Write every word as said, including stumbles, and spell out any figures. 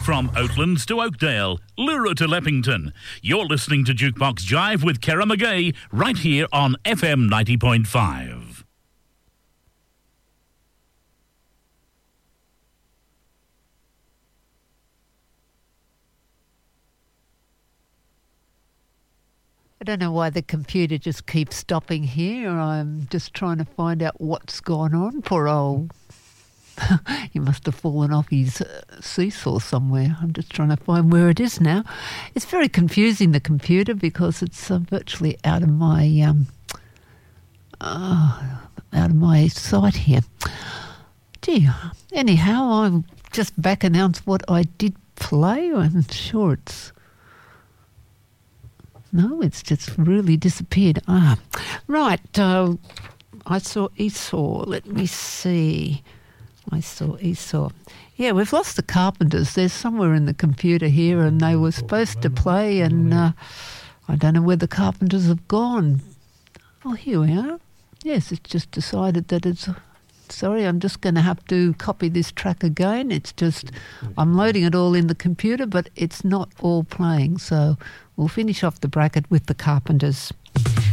From Oatlands to Oakdale, Lura to Leppington. You're listening to Jukebox Jive with Kerra McGay right here on F M ninety point five. I don't know why the computer just keeps stopping here. I'm just trying to find out what's gone on. Poor old... he must have fallen off his uh, seesaw somewhere. I'm just trying to find where it is now. It's very confusing, the computer, because it's uh, virtually out of my um, uh, out of my sight here. Gee, anyhow, I'll just back announce what I did play. I'm sure it's... No, it's just really disappeared. Ah, right. Uh, I saw Esau. Let me see. I saw Esau. Yeah, we've lost the Carpenters. They're somewhere in the computer here, and they were supposed to play, and uh, I don't know where the Carpenters have gone. Oh, here we are. Yes, it's just decided that it's... Sorry, I'm just going to have to copy this track again. It's just... I'm loading it all in the computer, but it's not all playing, so we'll finish off the bracket with the Carpenters.